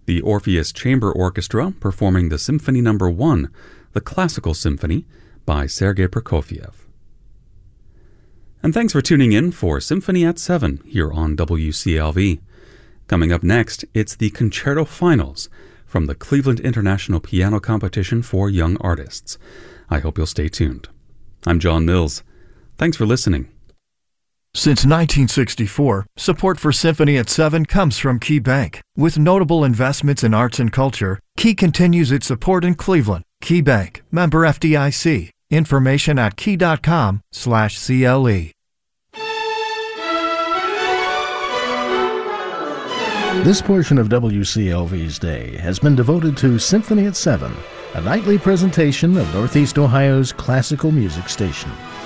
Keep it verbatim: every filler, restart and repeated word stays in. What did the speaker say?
the Orpheus Chamber Orchestra performing the Symphony Number One, the Classical Symphony by Sergei Prokofiev. And thanks for tuning in for Symphony at seven here on W C L V. Coming up next, it's the Concerto Finals from the Cleveland International Piano Competition for Young Artists. I hope you'll stay tuned. I'm John Mills. Thanks for listening. Since nineteen sixty-four, support for Symphony at seven comes from Key Bank. With notable investments in arts and culture, Key continues its support in Cleveland. Key Bank, member F D I C. Information at key.com slash CLE. This portion of W C L V's day has been devoted to Symphony at seven, a nightly presentation of Northeast Ohio's classical music station.